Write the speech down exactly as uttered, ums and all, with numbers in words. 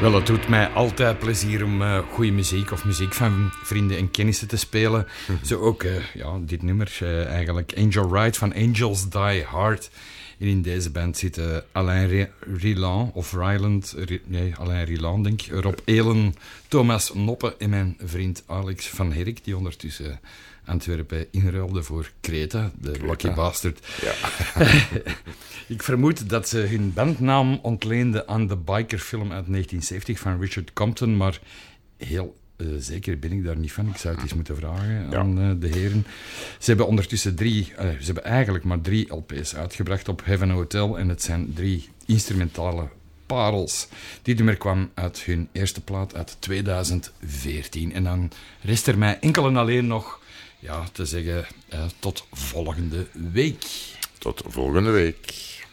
Wel, het doet mij altijd plezier om uh, goede muziek of muziek van vrienden en kennissen te spelen. Mm-hmm. Zo ook uh, ja, dit nummer, uh, eigenlijk Angel Ride van Angels Die Hard. En in deze band zitten Alain Ryland, of Ryland, nee, Alain Ryland denk ik, Rob Elen, Thomas Noppe en mijn vriend Alex van Herk, die ondertussen Antwerpen inruilde voor Kreta, de Kreta. Lucky Bastard. Ja. Ik vermoed dat ze hun bandnaam ontleenden aan de bikerfilm uit negentien zeventig van Richard Compton, maar heel uh, zeker ben ik daar niet van. Ik zou het eens moeten vragen ja. aan uh, de heren. Ze hebben ondertussen drie, uh, ze hebben eigenlijk maar drie L P's uitgebracht op Heaven Hotel en het zijn drie instrumentale parels. Dit nummer kwam uit hun eerste plaat uit tweeduizend veertien. En dan rest er mij enkel en alleen nog ja, te zeggen uh, tot volgende week. Tot volgende week.